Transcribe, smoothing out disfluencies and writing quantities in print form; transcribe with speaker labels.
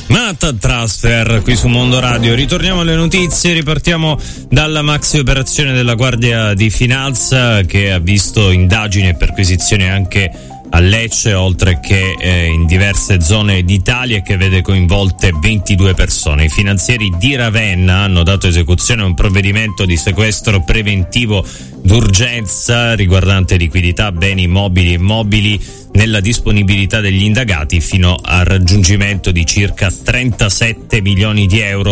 Speaker 1: Matt Transfer qui su Mondo Radio. Ritorniamo alle notizie, ripartiamo dalla maxi operazione della Guardia di Finanza che ha visto indagini e perquisizioni anche a Lecce, oltre che in diverse zone d'Italia, che vede coinvolte 22 persone. I finanzieri di Ravenna hanno dato esecuzione a un provvedimento di sequestro preventivo d'urgenza riguardante liquidità, beni mobili e immobili nella disponibilità degli indagati fino al raggiungimento di circa 37 milioni di euro